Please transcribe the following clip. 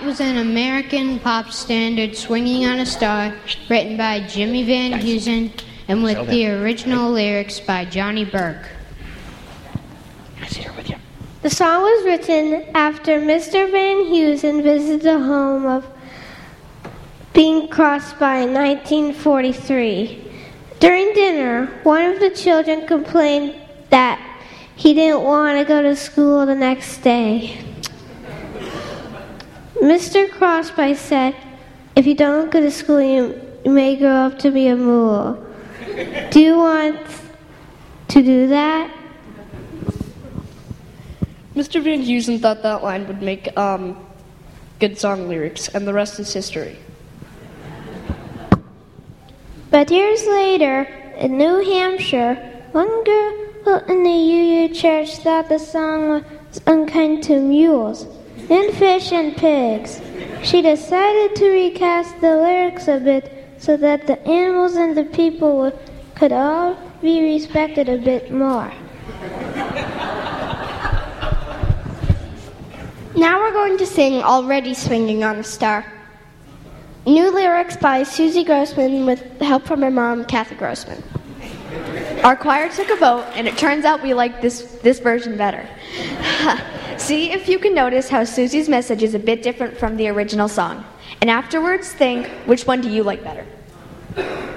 was an American pop standard, Swinging on a Star, written by Jimmy Van Heusen and with the original lyrics by Johnny Burke. The song was written after Mr. Van Heusen visited the home of Bing Crosby in 1943. During dinner, one of the children complained that he didn't want to go to school the next day. Mr. Crosby said, "If you don't go to school, you may grow up to be a mule. Do you want to do that?" Mr. Van Heusen thought that line would make good song lyrics, and the rest is history. But years later, in New Hampshire, one girl in the UU church thought the song was unkind to mules and fish and pigs. She decided to recast the lyrics a bit so that the animals and the people could all be respected a bit more. Now we're going to sing Already Swinging on a Star. New lyrics by Susie Grossman with help from her mom, Kathy Grossman. Our choir took a vote, and it turns out we like this version better. See if you can notice how Susie's message is a bit different from the original song. And afterwards, think, which one do you like better?